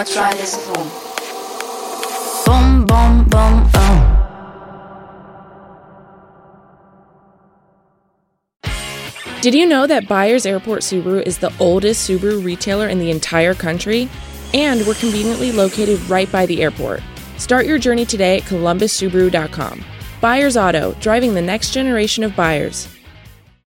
Try this at home. Boom, boom, boom, boom. Did you know that Byers Airport Subaru is the oldest Subaru retailer in the entire country? And we're conveniently located right by the airport. Start your journey today at columbussubaru.com. Byers Auto, driving the next generation of buyers.